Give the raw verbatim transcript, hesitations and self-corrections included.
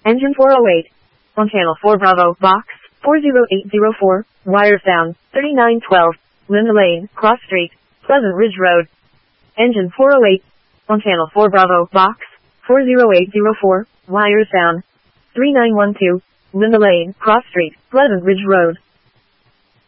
Engine four oh eight. On channel four Bravo, box, four zero eight zero four, wires down, thirty-nine twelve, Linda Lane, Cross Street, Pleasant Ridge Road. Engine four oh eight. On channel four Bravo, box, four zero eight zero four, wires down, three nine one two, Linda Lane, Cross Street, Pleasant Ridge Road.